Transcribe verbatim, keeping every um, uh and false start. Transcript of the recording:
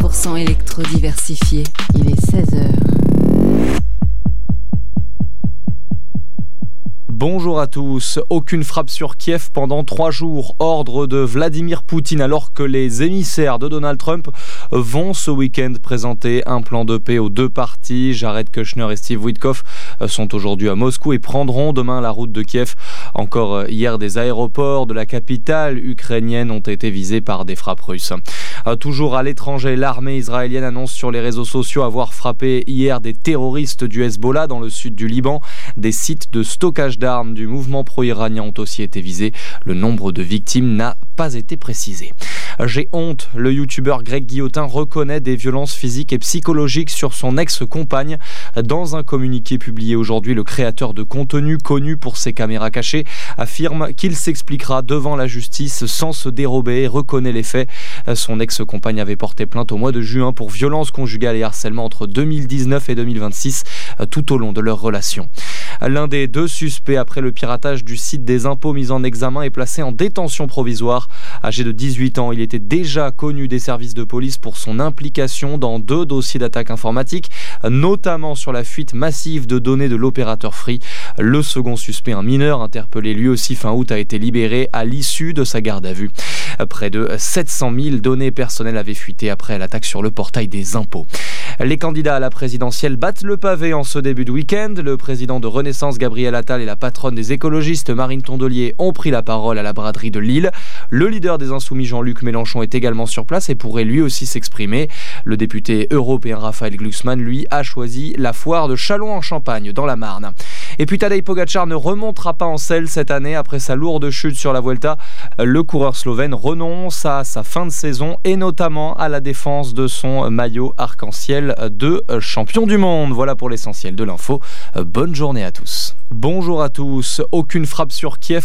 pour cent électro-diversifié. Il est seize heures. Bonjour à tous. Aucune frappe sur Kiev pendant trois jours. Ordre de Vladimir Poutine alors que les émissaires de Donald Trump vont ce week-end présenter un plan de paix aux deux parties. Jared Kushner et Steve Witkoff sont aujourd'hui à Moscou et prendront demain la route de Kiev. Encore hier, des aéroports de la capitale ukrainienne ont été visés par des frappes russes. Toujours à l'étranger, l'armée israélienne annonce sur les réseaux sociaux avoir frappé hier des terroristes du Hezbollah dans le sud du Liban. Des sites de stockage d'armes du mouvement pro-iranien ont aussi été visés. Le nombre de victimes n'a pas été précisé. J'ai honte, le youtubeur Greg Guillotin reconnaît des violences physiques et psychologiques sur son ex-compagne. Dans un communiqué publié aujourd'hui, le créateur de contenu connu pour ses caméras cachées affirme qu'il s'expliquera devant la justice sans se dérober et reconnaît les faits. Son ex-compagne avait porté plainte au mois de juin pour violences conjugales et harcèlement entre deux mille dix-neuf et deux mille vingt-six, tout au long de leur relation. L'un des deux suspects après le piratage du site des impôts mis en examen est placé en détention provisoire. Âgé de dix-huit ans, il était déjà connu des services de police pour son implication dans deux dossiers d'attaque informatique, notamment sur la fuite massive de données de l'opérateur Free. Le second suspect, un mineur interpellé lui aussi fin août, a été libéré à l'issue de sa garde à vue. Près de sept cent mille données personnelles avaient fuité après l'attaque sur le portail des impôts. Les candidats à la présidentielle battent le pavé en ce début de week-end. Le président de Renaissance, Gabriel Attal, et la patronne des écologistes, Marine Tondelier, ont pris la parole à la braderie de Lille. Le leader des Insoumis, Jean-Luc Mélenchon, est également sur place et pourrait lui aussi s'exprimer. Le député européen Raphaël Glucksmann, lui, a choisi la foire de Châlons-en-Champagne, dans la Marne. Et puis Tadej Pogačar ne remontera pas en selle cette année après sa lourde chute sur la Vuelta. Le coureur slovène renonce à sa fin de saison et notamment à la défense de son maillot arc-en-ciel de champion du monde. Voilà pour l'essentiel de l'info. Bonne journée à tous. Bonjour à tous. Aucune frappe sur Kiev